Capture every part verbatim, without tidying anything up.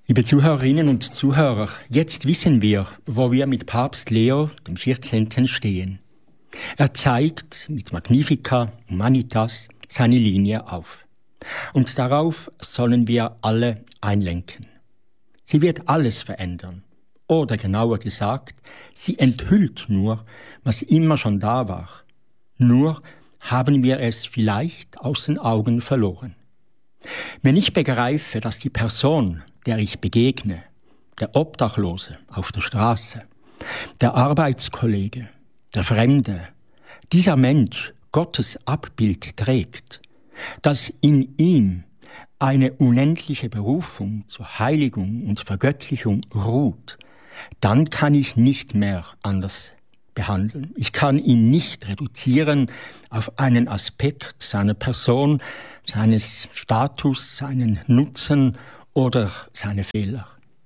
Liebe Zuhörerinnen und Zuhörer, jetzt wissen wir, wo wir mit Papst Leo dem vierzehnten stehen. Er zeigt mit Magnificat Humanitas seine Linie auf. Und darauf sollen wir alle einlenken. Sie wird alles verändern. Oder genauer gesagt, sie enthüllt nur, was immer schon da war. Nur haben wir es vielleicht aus den Augen verloren. Wenn ich begreife, dass die Person, der ich begegne, der Obdachlose auf der Straße, der Arbeitskollege, der Fremde, dieser Mensch Gottes Abbild trägt, dass in ihm eine unendliche Berufung zur Heiligung und Vergöttlichung ruht, dann kann ich nicht mehr anders behandeln. Ich kann ihn nicht reduzieren auf einen Aspekt seiner Person, seines Status, seinen Nutzen oder seine Fehler.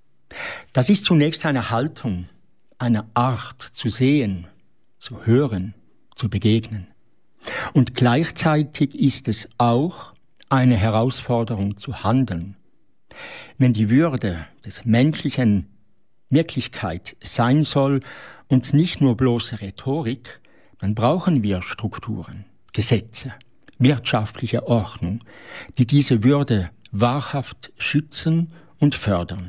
Das ist zunächst eine Haltung, eine Art zu sehen, zu hören, zu begegnen. Und gleichzeitig ist es auch eine Herausforderung zu handeln. Wenn die Würde des Menschlichen Wirklichkeit sein soll und nicht nur bloße Rhetorik, dann brauchen wir Strukturen, Gesetze, wirtschaftliche Ordnung, die diese Würde wahrhaft schützen und fördern.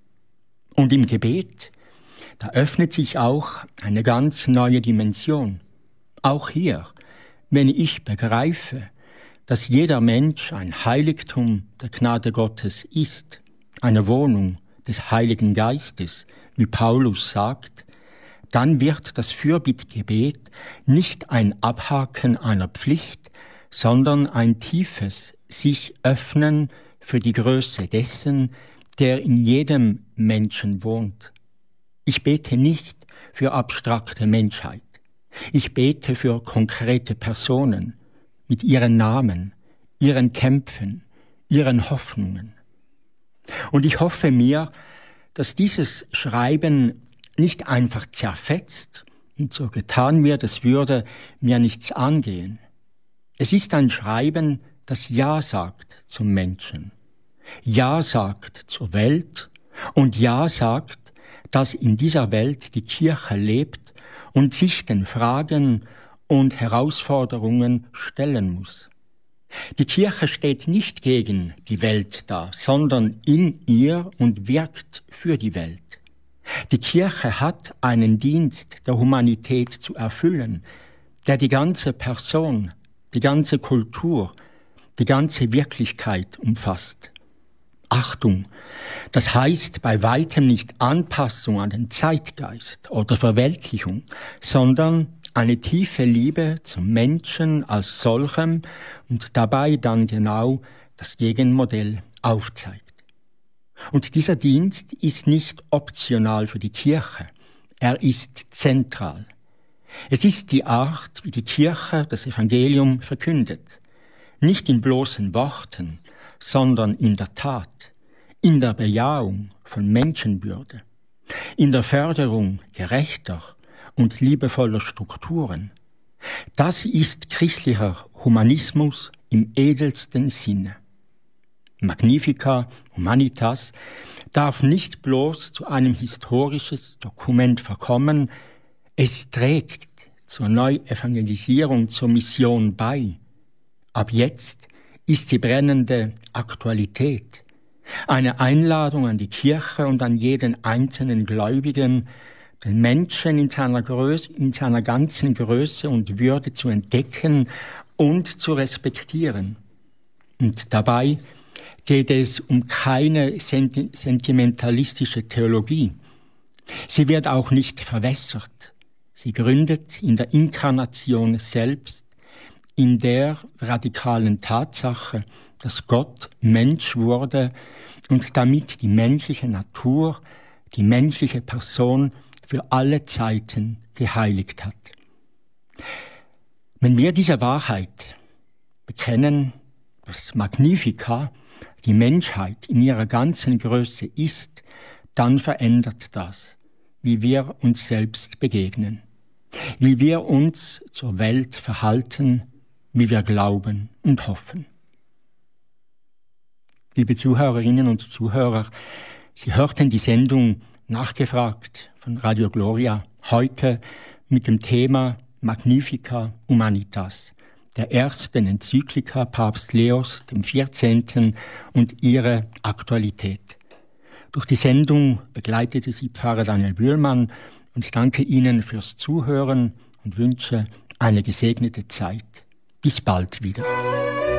Und im Gebet, da öffnet sich auch eine ganz neue Dimension. Auch hier, wenn ich begreife, dass jeder Mensch ein Heiligtum der Gnade Gottes ist, eine Wohnung des Heiligen Geistes, wie Paulus sagt, dann wird das Fürbittgebet nicht ein Abhaken einer Pflicht, sondern ein tiefes sich öffnen für die Größe dessen, der in jedem Menschen wohnt. Ich bete nicht für abstrakte Menschheit. Ich bete für konkrete Personen mit ihren Namen, ihren Kämpfen, ihren Hoffnungen. Und ich hoffe mir, dass dieses Schreiben nicht einfach zerfetzt und so getan wird, es würde mir nichts angehen. Es ist ein Schreiben, das Ja sagt zum Menschen, Ja sagt zur Welt und Ja sagt, dass in dieser Welt die Kirche lebt und sich den Fragen und Herausforderungen stellen muss. Die Kirche steht nicht gegen die Welt da, sondern in ihr und wirkt für die Welt. Die Kirche hat einen Dienst der Humanität zu erfüllen, der die ganze Person, die ganze Kultur, die ganze Wirklichkeit umfasst. Achtung, das heißt bei weitem nicht Anpassung an den Zeitgeist oder Verweltlichung, sondern eine tiefe Liebe zum Menschen als solchem und dabei dann genau das Gegenmodell aufzeigt. Und dieser Dienst ist nicht optional für die Kirche, er ist zentral. Es ist die Art, wie die Kirche das Evangelium verkündet, nicht in bloßen Worten, sondern in der Tat, in der Bejahung von Menschenwürde, in der Förderung gerechter und liebevoller Strukturen. Das ist christlicher Humanismus im edelsten Sinne. Magnificat Humanitas darf nicht bloß zu einem historisches Dokument verkommen, es trägt zur Neuevangelisierung, zur Mission bei. Ab jetzt ist sie brennende Aktualität, eine Einladung an die Kirche und an jeden einzelnen Gläubigen, den Menschen in seiner Größe, in seiner ganzen Größe und Würde zu entdecken und zu respektieren. Und dabei geht es um keine sentimentalistische Theologie. Sie wird auch nicht verwässert. Sie gründet in der Inkarnation selbst, in der radikalen Tatsache, dass Gott Mensch wurde und damit die menschliche Natur, die menschliche Person für alle Zeiten geheiligt hat. Wenn wir diese Wahrheit bekennen, dass Magnificat die Menschheit in ihrer ganzen Größe ist, dann verändert das, wie wir uns selbst begegnen, wie wir uns zur Welt verhalten, wie wir glauben und hoffen. Liebe Zuhörerinnen und Zuhörer, Sie hörten die Sendung Nachgefragt von Radio Gloria, heute mit dem Thema Magnificat Humanitas, der ersten Enzyklika Papst Leos dem vierzehnten und ihre Aktualität. Durch die Sendung begleitete sie Pfarrer Daniel Bühlmann und ich danke Ihnen fürs Zuhören und wünsche eine gesegnete Zeit. Bis bald wieder.